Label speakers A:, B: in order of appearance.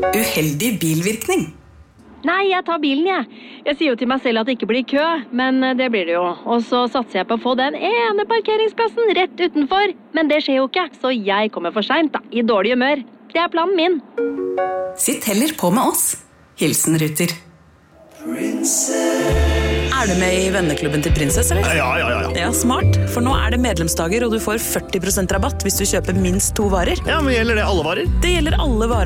A: Uheldig bilvirkning.
B: Nei, jeg tar bilen, jeg. Jeg sier jo til meg selv at det ikke blir kø, men det blir det jo. Og så satser jeg på å få den ene parkeringsplassen rett utenfor. Men det skjer jo ikke, så jeg kommer for sent da, i dårlig humør. Det er planen min.
A: Sitt heller på med oss. Hilsen Ruter. Er du med i venneklubben til Princess, eller?
C: Ja.
A: Ja, smart. For nå er det medlemsdager, og du får 40% rabatt hvis du kjøper minst 2 varer.
C: Ja, men gjelder det alle varer?
A: Det gjelder alle varer.